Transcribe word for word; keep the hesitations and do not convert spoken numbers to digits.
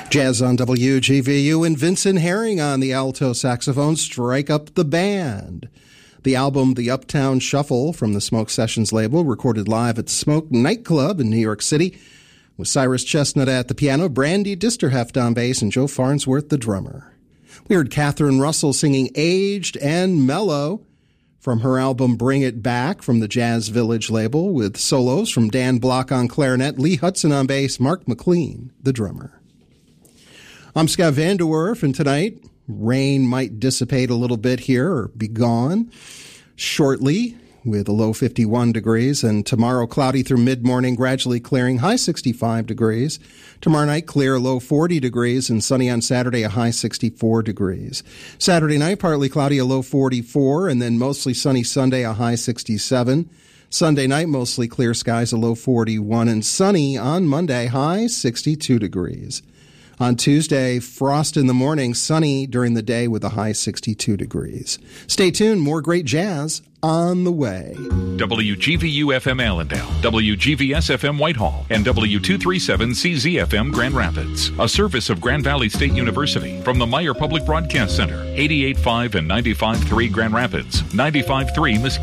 Jazz on W G V U and Vincent Herring on the alto saxophone strike up the band. The album The Uptown Shuffle from the Smoke Sessions label, recorded live at Smoke Nightclub in New York City, with Cyrus Chestnut at the piano, Brandy Disterheft on bass, and Joe Farnsworth the drummer. We heard Catherine Russell singing Aged and Mellow from her album Bring It Back from the Jazz Village label, with solos from Dan Block on clarinet, Lee Hudson on bass, Mark McLean the drummer. I'm Scott Vanderwerf, and tonight rain might dissipate a little bit here or be gone shortly with a low fifty-one degrees, and tomorrow cloudy through mid-morning, gradually clearing, high sixty-five degrees. Tomorrow night clear, low forty degrees, and sunny on Saturday, a high sixty-four degrees. Saturday night partly cloudy, a low forty-four, and then mostly sunny Sunday, a high sixty-seven. Sunday night mostly clear skies, a low forty-one, and sunny on Monday, high sixty-two degrees. On Tuesday, frost in the morning, sunny during the day with a high sixty-two degrees. Stay tuned, more great jazz on the way. W G V U F M Allendale, W G V S F M Whitehall, and W two thirty-seven C Z F M Grand Rapids. A service of Grand Valley State University from the Meyer Public Broadcast Center, eighty-eight point five and ninety-five point three Grand Rapids, ninety-five point three Mesquite.